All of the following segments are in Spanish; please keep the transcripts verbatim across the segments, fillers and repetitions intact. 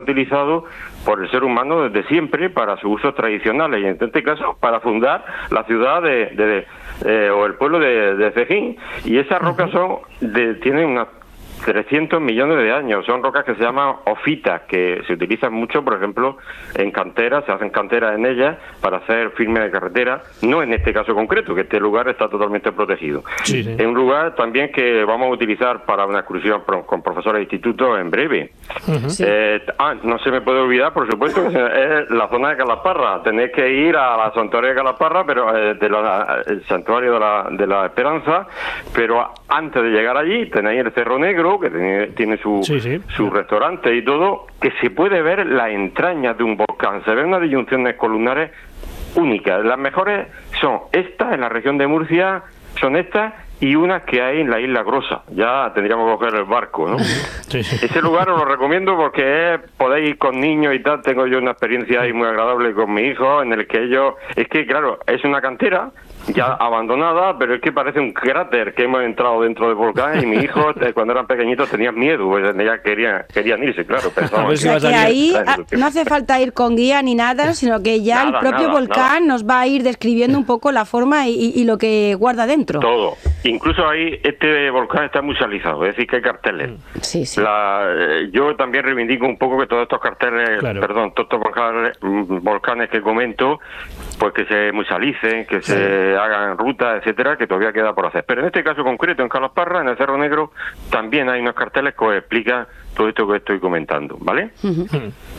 utilizado por el ser humano desde siempre para sus usos tradicionales, y en este caso para fundar la ciudad de, de, de eh, o el pueblo de, de Cejín. Y esas rocas son de, tienen una trescientos millones de años. Son rocas que se llaman ofitas, que se utilizan mucho, por ejemplo, en canteras, se hacen canteras en ellas para hacer firme de carretera, no en este caso concreto, que este lugar está totalmente protegido. Sí, sí. Es un lugar también que vamos a utilizar para una excursión con profesores de instituto en breve. Uh-huh. Sí. Eh, ah, no se me puede olvidar, por supuesto, que es la zona de Calaparra. Tenéis que ir a la santuario de Calaparra, pero eh, de la, el santuario de la, de la Esperanza, pero antes de llegar allí tenéis el Cerro Negro, que tiene, tiene su, sí, sí. su restaurante y todo, que se puede ver la entraña de un volcán. Se ven unas disyunciones columnares únicas. Las mejores son estas en la región de Murcia, son estas y unas que hay en la Isla Grosa. Ya tendríamos que coger el barco, ¿no? Sí, sí. Ese lugar os lo recomiendo porque es, podéis ir con niños y tal. Tengo yo una experiencia ahí muy agradable con mi hijo, en el que ellos... Es que, claro, es una cantera ya abandonada, pero es que parece un cráter que hemos entrado dentro del volcán, y mi hijo, cuando eran pequeñitos, tenían miedo, pues ya querían, querían irse, claro. O sea, que ahí no hace falta ir con guía ni nada, sino que ya nada, el propio nada, volcán nada. nos va a ir describiendo un poco la forma y, y lo que guarda dentro. Todo. Incluso ahí este volcán está musealizado, es decir, que hay carteles. Sí, sí. La, eh, yo también reivindico un poco que todos estos carteles, claro. perdón, todos estos volcanes, volcanes que comento, pues que se musealicen, que sí. se hagan rutas, etcétera, que todavía queda por hacer. Pero en este caso concreto, en Calaparra, en el Cerro Negro, también hay unos carteles que os explican todo esto que estoy comentando, ¿vale? Uh-huh.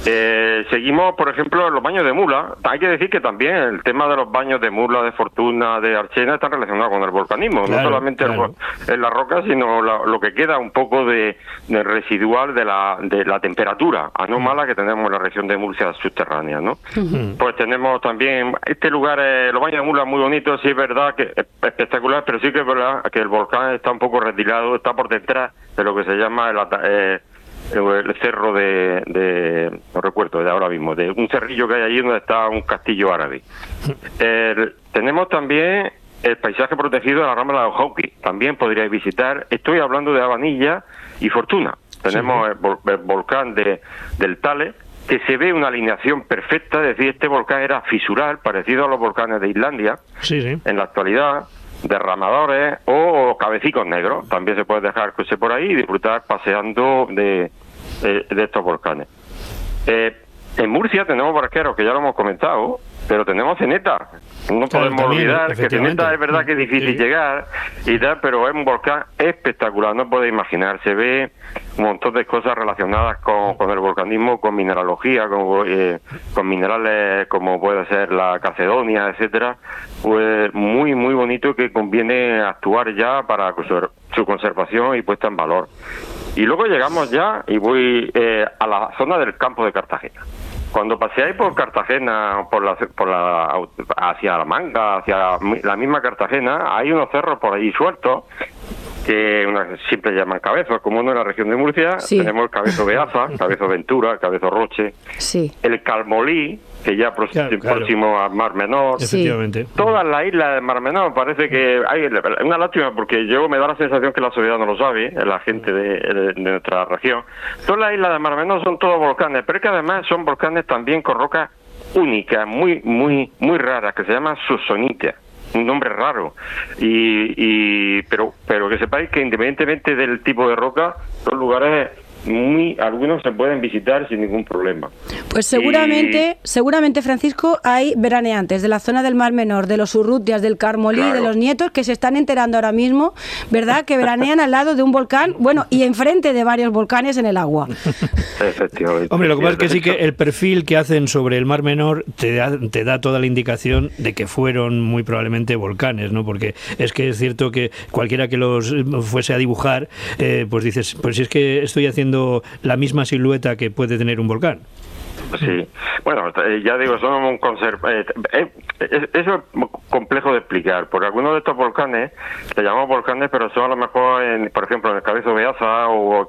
Eh, seguimos, por ejemplo, en los baños de mula. Hay que decir que también el tema de los baños de mula, de Fortuna, de Archena, está relacionado con el volcanismo, claro, no solamente claro. en la roca, sino la, lo que queda un poco de, de residual de la, de la temperatura anómala que tenemos en la región de Murcia subterránea, ¿no? Uh-huh. Pues tenemos también, este lugar, eh, los baños de mula muy bonitos, sí es verdad que es espectacular, pero sí que es verdad que el volcán está un poco retirado, está por detrás de lo que se llama el, eh, el cerro de, de no recuerdo de ahora mismo, de un cerrillo que hay allí donde está un castillo árabe. Eh, tenemos también el paisaje protegido de la Rambla de Jauqui, también podríais visitar. Estoy hablando de Habanilla y Fortuna. Tenemos sí. el, vol- el volcán de, del Tale, que se ve una alineación perfecta, es decir, este volcán era fisural, parecido a los volcanes de Islandia, sí, sí. en la actualidad, derramadores o cabecicos negros. También se puede dejar coche por ahí y disfrutar paseando de, de, de estos volcanes. Eh, en Murcia tenemos barqueros, que ya lo hemos comentado, pero tenemos Ceneta. No claro, podemos también, olvidar que Ceneta es verdad que es difícil sí. llegar y tal, pero es un volcán espectacular, no podéis imaginar. Se ve un montón de cosas relacionadas con, con el volcanismo, con mineralogía, con, eh, con minerales como puede ser la calcedonia, etcétera. Pues muy, muy bonito, que conviene actuar ya para su conservación y puesta en valor. Y luego llegamos ya, y voy eh, a la zona del campo de Cartagena. Cuando paseáis por Cartagena, por la, por la, hacia la Manga, hacia la, la misma Cartagena, hay unos cerros por allí sueltos, que una, siempre llaman cabezos, como uno en la región de Murcia. Sí. Tenemos el Cabezo Beaza, Cabezo Ventura, el Cabezo Roche, sí. el Calmolí, que ya pro- claro, claro. próximo al Mar Menor. Efectivamente. Todas las islas del Mar Menor, parece que hay una lástima, porque yo me da la sensación que la sociedad no lo sabe, la gente de, de, de nuestra región. Todas las islas del Mar Menor son todos volcanes, pero es que además son volcanes también con rocas únicas, muy, muy, muy raras, que se llaman susonitas. Un nombre raro, y, y pero pero que sepáis que independientemente del tipo de roca, son lugares muy, algunos se pueden visitar sin ningún problema. Pues seguramente, y... seguramente Francisco, hay veraneantes de la zona del Mar Menor, de los Urrutias, del Carmolí, claro. de los Nietos, que se están enterando ahora mismo, ¿verdad?, que veranean al lado de un volcán, bueno, y enfrente de varios volcanes en el agua. Efectivamente. Hombre, lo que pasa es que sí que el perfil que hacen sobre el Mar Menor te da, te da toda la indicación de que fueron muy probablemente volcanes, ¿no? Porque es que es cierto que cualquiera que los fuese a dibujar, eh, pues dices, pues si es que estoy haciendo la misma silueta que puede tener un volcán. Sí, bueno, ya digo, son un conserv... Eh, eh, eso es complejo de explicar, porque algunos de estos volcanes, se llamamos volcanes, pero son a lo mejor, en, por ejemplo, en el Cabezo Beaza o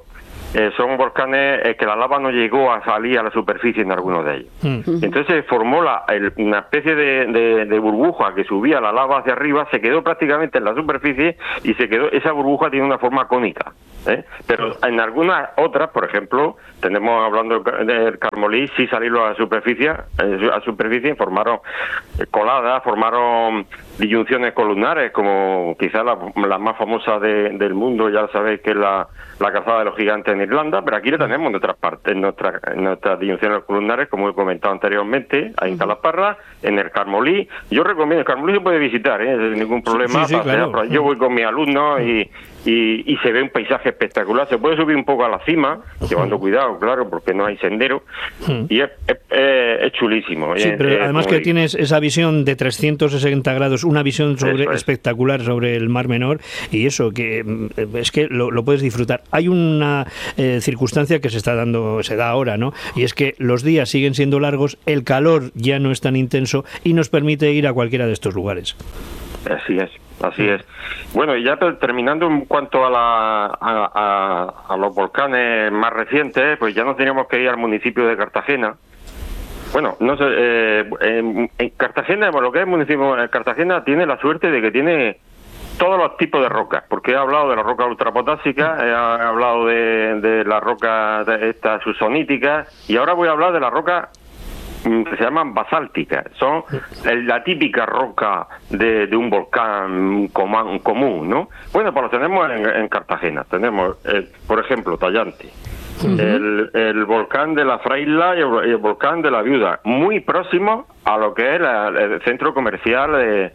eh, son volcanes eh, que la lava no llegó a salir a la superficie en algunos de ellos. Mm. Entonces formó la, el, una especie de, de, de burbuja que subía la lava hacia arriba, se quedó prácticamente en la superficie y se quedó, esa burbuja tiene una forma cónica. ¿eh? Pero en algunas otras, por ejemplo, tenemos hablando del Carmolí, sí salieron a la superficie, a la superficie formaron coladas, formaron disyunciones columnares, como quizás la, la más famosa de, del mundo, ya sabéis que es la, la calzada de los gigantes en Irlanda, pero aquí le tenemos en otras partes, en nuestras, en nuestras disyunciones columnares, como he comentado anteriormente, en Calaparra, en el Carmolí. Yo recomiendo, el Carmolí se puede visitar, ¿eh? sin ningún problema. Sí, sí, claro. Yo voy con mis alumnos y Y, y se ve un paisaje espectacular. Se puede subir un poco a la cima, llevando cuidado, claro, porque no hay sendero, y es, es, es chulísimo. Sí, es, pero es además muy... que tienes esa visión de trescientos sesenta grados, una visión sobre es. espectacular sobre el Mar Menor, y eso, que es que lo, lo puedes disfrutar. Hay una eh, circunstancia que se está dando, se da ahora, ¿no? Y es que los días siguen siendo largos, el calor ya no es tan intenso y nos permite ir a cualquiera de estos lugares. Así es. Así es. Bueno, y ya terminando en cuanto a, la, a, a, a los volcanes más recientes, pues ya nos teníamos que ir al municipio de Cartagena. Bueno, no sé, eh, en, en Cartagena, bueno, lo que es el municipio de Cartagena tiene la suerte de que tiene todos los tipos de rocas, porque he hablado de la roca ultrapotásica, he hablado de, de la roca de esta subsonítica, y ahora voy a hablar de la roca que se llaman basálticas. Son la típica roca de, de un volcán común, común, ¿no? Bueno, pues lo tenemos en, en Cartagena. Tenemos, eh, por ejemplo, Tallante, uh-huh. el, el volcán de la Fraila y el, el volcán de la Viuda, muy próximo a lo que es la, el centro comercial de,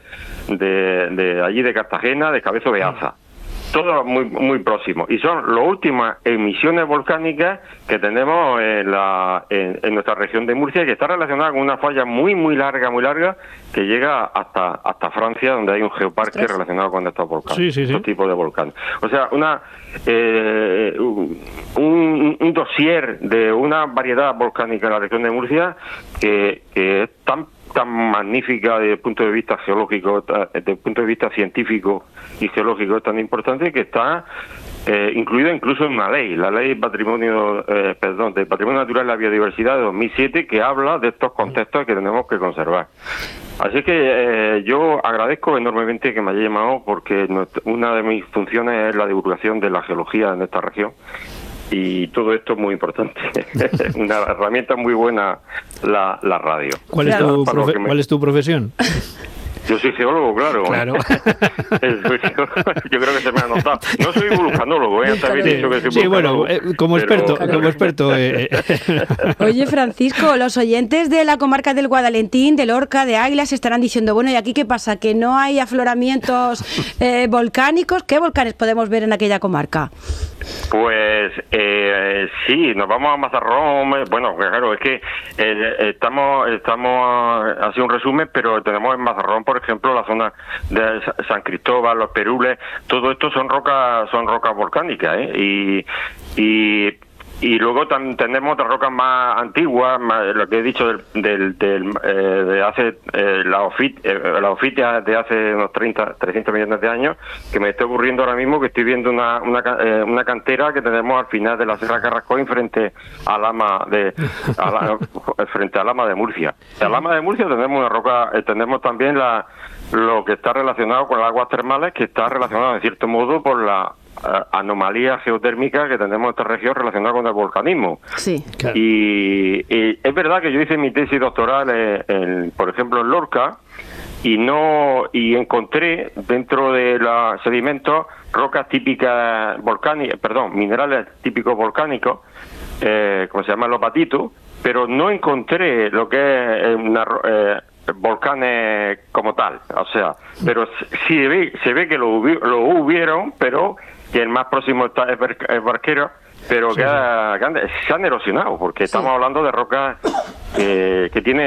de, de allí de Cartagena, de Cabezo de Aza. Todo muy muy próximo, y son las últimas emisiones volcánicas que tenemos en la en, en nuestra región de Murcia, que está relacionada con una falla muy muy larga muy larga que llega hasta hasta Francia, donde hay un geoparque ¿Tres? relacionado con estos volcanes, sí, sí, sí. estos tipos de volcanes. O sea, una eh, un, un dossier de una variedad volcánica en la región de Murcia que, que es tan tan magnífica desde el punto de vista geológico, desde el punto de vista científico y geológico, tan importante que está eh, incluida incluso en una ley, la ley patrimonio, eh, perdón, de patrimonio natural y la biodiversidad de dos mil siete, que habla de estos contextos que tenemos que conservar. Así que eh, yo agradezco enormemente que me haya llamado, porque una de mis funciones es la divulgación de la geología en esta región. Y todo esto es muy importante. Una herramienta muy buena la, la radio. ¿Cuál es, tu profe- me... ¿Cuál es tu profesión? Yo soy geólogo, claro. Claro. Yo creo que se me ha notado. No soy vulcanólogo, ¿eh? Hasta habéis dicho que soy sí, vulcanólogo, bueno, eh, como pero... experto, como experto. Eh. Oye, Francisco, los oyentes de la comarca del Guadalentín, de Lorca, de Águilas, estarán diciendo, bueno, ¿y aquí qué pasa? ¿Que no hay afloramientos eh, volcánicos? ¿Qué volcanes podemos ver en aquella comarca? Pues eh, sí, nos vamos a Mazarrón. Bueno, claro, es que eh, estamos, estamos haciendo un resumen, pero tenemos en Mazarrón, por ejemplo, la zona de San Cristóbal, los Perules, todo esto son rocas, son rocas volcánicas, ¿eh? Y, y Y luego también tenemos otras rocas más antiguas, más, lo que he dicho del, del, del eh, de hace eh, la ofit, eh, la ofitia de hace unos treinta, trescientos millones de años, que me está ocurriendo ahora mismo que estoy viendo una una, eh, una cantera que tenemos al final de la Sierra Carrascoy frente a Lama de a la, frente a Lama de Murcia. En Lama de Murcia tenemos una roca, eh, tenemos también la lo que está relacionado con las aguas termales, que está relacionado en cierto modo por la anomalía geotérmica que tenemos en esta región relacionada con el volcanismo. Sí, claro. y, y es verdad que yo hice mi tesis doctoral en, en, por ejemplo en Lorca, y no y encontré dentro de los sedimentos rocas típicas volcánicas, perdón, minerales típicos volcánicos, eh, como se llaman los batitos, pero no encontré lo que es una eh, volcanes como tal, o sea, pero sí se ve, se ve que lo, hubi, lo hubieron, pero que el más próximo está es, Ber, es Barquero, pero sí, que, sí. Ha, que han, se han erosionado, porque sí. Estamos hablando de rocas que, que tienen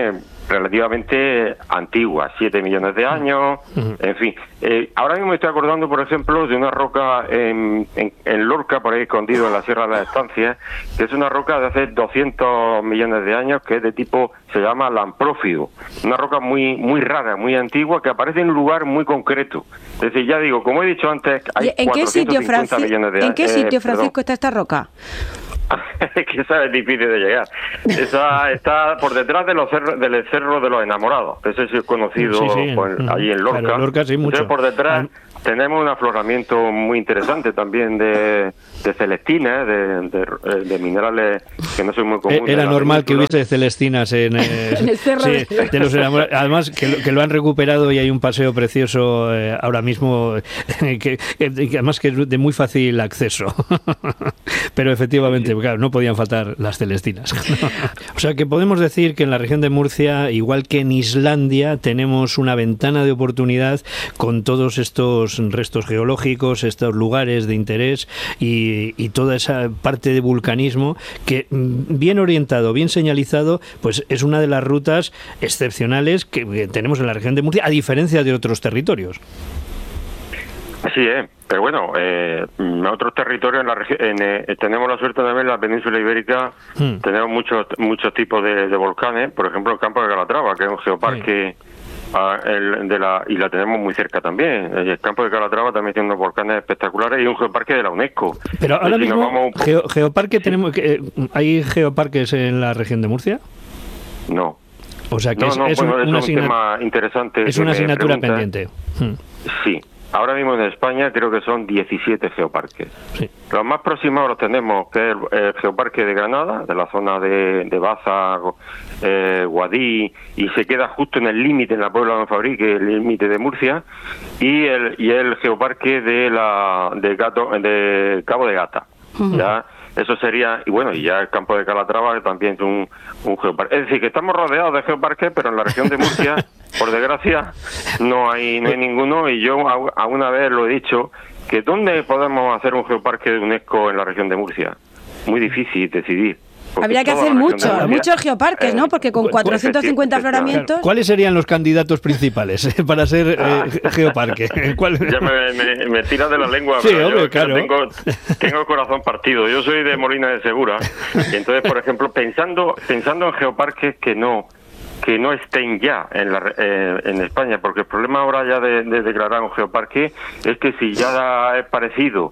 relativamente antigua, siete millones de años, uh-huh. en fin. Eh, ahora mismo me estoy acordando, por ejemplo, de una roca en, en, en Lorca, por ahí escondido en la Sierra de las Estancias, que es una roca de hace doscientos millones de años, que es de tipo, se llama lamprófido, una roca muy muy rara, muy antigua, que aparece en un lugar muy concreto. Es decir, ya digo, como he dicho antes, hay ¿En qué sitio, Francis, millones de años. ¿En qué sitio, eh, Francisco, perdón. está esta roca? Es que esa es difícil de llegar. Esa está por detrás de los cerros, del Cerro de los Enamorados. Ese sí es conocido sí, sí, por, en, allí en Lorca. Claro, Lorca sí, mucho. Entonces, por detrás ah. tenemos un afloramiento muy interesante también de, de celestinas, de, de, de minerales que no son muy comunes. Era normal que hubiese celestinas en, eh, en el Cerro sí, de... de los Enamorados. Además, que lo, que lo han recuperado y hay un paseo precioso eh, ahora mismo, que, que, que además que es de muy fácil acceso. Pero efectivamente, claro, no podían faltar las celestinas. O sea que podemos decir que en la región de Murcia, igual que en Islandia, tenemos una ventana de oportunidad con todos estos restos geológicos, estos lugares de interés y, y toda esa parte de vulcanismo que, bien orientado, bien señalizado, pues es una de las rutas excepcionales que, que tenemos en la región de Murcia, a diferencia de otros territorios. Así es. Pero bueno, eh, otros territorios en la región, en, eh, tenemos la suerte de ver en la península ibérica, hmm. tenemos muchos muchos tipos de, de volcanes, por ejemplo el campo de Calatrava, que es un geoparque, sí. a, el, de la y la tenemos muy cerca también. El campo de Calatrava también tiene unos volcanes espectaculares y un geoparque de la UNESCO. Pero ahora si mismo, vamos... geo, geoparque, tenemos eh, ¿hay geoparques en la región de Murcia? No. O sea que no, es, no, es, bueno, un, es una un tema interesante. Es una asignatura pendiente. Hmm. Sí. Ahora mismo en España creo que son diecisiete geoparques. Sí. Los más próximos los tenemos, que es el, el geoparque de Granada, de la zona de, de Baza, eh, Guadí, y se queda justo en el límite, en la Puebla de Fabrique, el límite de Murcia, y el y el geoparque de la de Gato, de Cabo de Gata. Uh-huh. Ya eso sería, y bueno, y ya el campo de Calatrava que también es un, un geoparque. Es decir, que estamos rodeados de geoparques, pero en la región de Murcia, por desgracia, no hay no hay ninguno, y yo alguna vez lo he dicho, que ¿dónde podemos hacer un geoparque de UNESCO en la región de Murcia? Muy difícil decidir. Habría que hacer mucho, muchos geoparques, ¿no? Porque con cuatrocientos cincuenta afloramientos... ¿Cuáles serían los candidatos principales para ser eh, geoparque? ¿Cuál? Ya me, me, me tiras de la lengua, sí, pero hombre, yo claro. tengo, tengo el corazón partido. Yo soy de Molina de Segura, y entonces, por ejemplo, pensando pensando en geoparques que no que no estén ya en, la, eh, en España, porque el problema ahora ya de, de declarar un geoparque es que si ya es parecido,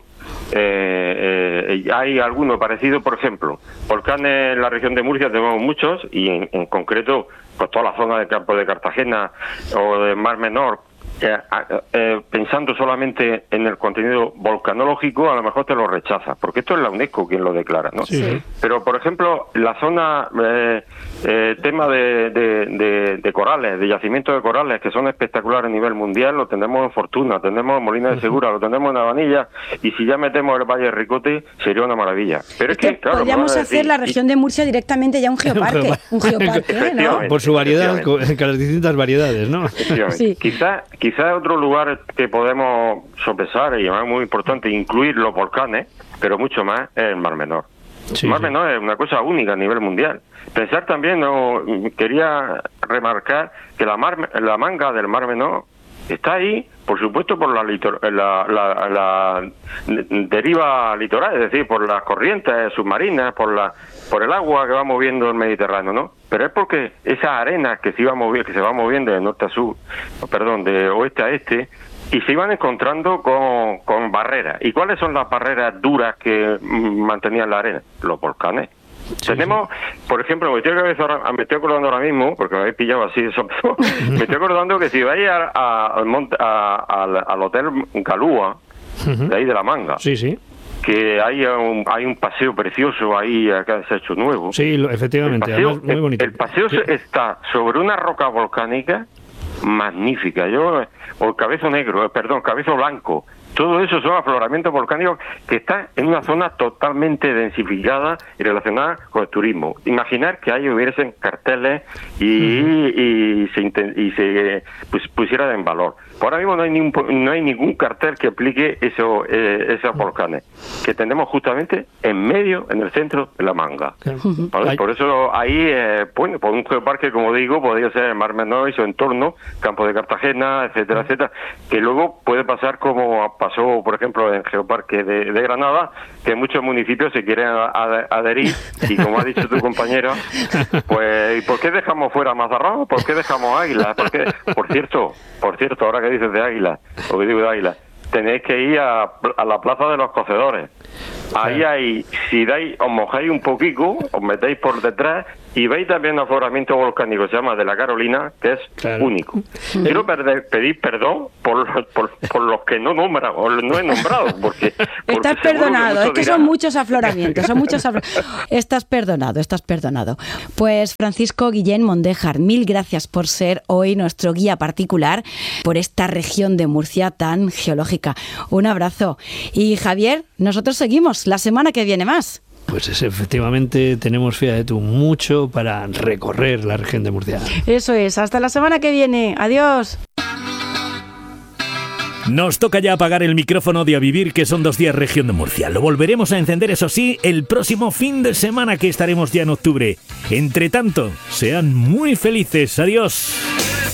eh, eh, hay alguno parecido, por ejemplo, volcanes en la región de Murcia tenemos muchos, y en, en concreto pues toda la zona del campo de Cartagena o del Mar Menor. Eh, eh, pensando solamente en el contenido volcanológico, a lo mejor te lo rechazas, porque esto es la UNESCO quien lo declara, ¿no? Sí. Pero, por ejemplo, la zona, eh, eh, tema de, de, de, de corales, de yacimientos de corales, que son espectaculares a nivel mundial, lo tenemos en Fortuna, tenemos en Molina de Segura, lo tenemos en Avanilla, y si ya metemos el Valle de Ricote, sería una maravilla. Pero es, es que, que, claro, podríamos decir, hacer la región de Murcia directamente ya un geoparque, un geoparque, ¿no? Por su variedad, con las distintas variedades, ¿no? Sí. Quizás Quizás otro lugar que podemos sopesar, y es muy importante, incluir los volcanes, pero mucho más, es el Mar Menor. Sí, el Mar sí. Menor es una cosa única a nivel mundial. Pensar también, no quería remarcar que la, mar, la manga del Mar Menor está ahí, por supuesto, por la, litor, la, la, la deriva litoral, es decir, por las corrientes submarinas, por la por el agua que va moviendo el Mediterráneo, ¿no? Pero es porque esa arena que se iba moviendo, que se va moviendo de norte a sur, perdón, de oeste a este, y se iban encontrando con, con barreras. ¿Y cuáles son las barreras duras que mantenían la arena? Los volcanes. Sí, Tenemos, sí. por ejemplo, me estoy, ahora, me estoy acordando ahora mismo, porque me habéis pillado así, eso, me estoy acordando que si vais a, a, al, monte, a, al, al Hotel Galúa, uh-huh. de ahí de La Manga, sí, sí. que hay un, hay un paseo precioso ahí que se ha hecho nuevo. Sí, lo, efectivamente, el paseo, además, muy bonito. El, el paseo sí. está sobre una roca volcánica magnífica. Yo, o el cabezo negro, perdón, cabezo blanco, Todo eso son afloramientos volcánicos que están en una zona totalmente densificada y relacionada con el turismo. Imaginar que ahí hubiesen carteles y, uh-huh. y, y se, y se pues, pusiera en valor. Por ahora mismo no hay ningún, no hay ningún cartel que explique eso, eh, esos volcanes, que tenemos justamente en medio, en el centro de la Manga. Uh-huh. ¿Vale? Por eso ahí, eh, bueno, por un geoparque, como digo, podría ser el Mar Menor y su entorno, Campo de Cartagena, etcétera, etcétera, que luego puede pasar como pasó, por ejemplo, en el Geoparque de, de Granada, que muchos municipios se quieren adherir, y como ha dicho tu compañero, pues, ¿y por qué dejamos fuera Mazarrón? ¿Por qué dejamos Águila? ¿Por qué? Por cierto, por cierto, ahora que dices de Águila, o que digo de Águila, tenéis que ir a, a la Plaza de los Cocedores. Ahí hay, si dais, os mojáis un poquito, os metéis por detrás y veis también un afloramiento volcánico, se llama de la Carolina, que es claro. único. Sí. Quiero perder, pedir perdón por, por, por los que no nombran, o no he nombrado, porque... porque estás perdonado, que es que dirán... son muchos afloramientos, son muchos afloramientos. Estás perdonado, estás perdonado. Pues Francisco Guillén Mondéjar, mil gracias por ser hoy nuestro guía particular por esta región de Murcia tan geológica. Un abrazo. Y Javier, nosotros seguimos la semana que viene más. Pues es, efectivamente tenemos, fíjate tú, mucho para recorrer la región de Murcia. Eso es, hasta la semana que viene. Adiós. Nos toca ya apagar el micrófono de A Vivir, que son dos días región de Murcia. Lo volveremos a encender, eso sí, el próximo fin de semana, que estaremos ya en octubre. Entre tanto, sean muy felices. Adiós.